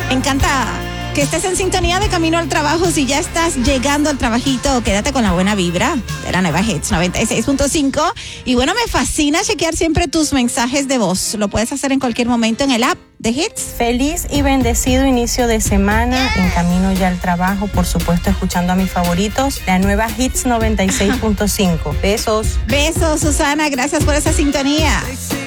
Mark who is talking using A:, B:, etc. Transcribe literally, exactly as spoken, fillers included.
A: Me encanta que estés en sintonía de camino al trabajo. Si ya estás llegando al trabajito, quédate con la buena vibra de la nueva Hits noventa y seis punto cinco. Y bueno, me fascina chequear siempre tus mensajes de voz. Lo puedes hacer en cualquier momento en el app de Hits.
B: Feliz y bendecido inicio de semana, en camino ya al trabajo, por supuesto escuchando a mis favoritos, la nueva Hits noventa y seis punto cinco. Besos.
A: Besos, Susana, gracias por esa sintonía.